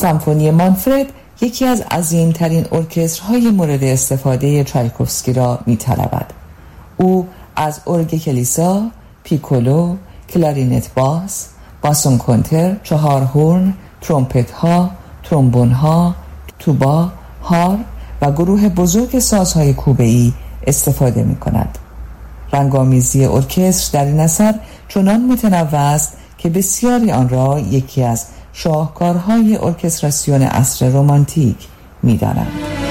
سمفونی مانفرد یکی از عظیمترین ارکسترهای مورد استفاده چایکوفسکی را می‌طلبد. او از ارگ کلیسا، پیکولو، کلارینت باس، باسون کنتر، 4 هورن، ترومپت ها، ترومبون ها، توبا، هار و گروه بزرگ سازهای کوبه‌ای استفاده می‌کند. رنگامیزی ارکستر در این اثر چنان متنوع است که بسیاری آن را یکی از شاهکارهای ارکستراسیون عصر رمانتیک می‌دانند.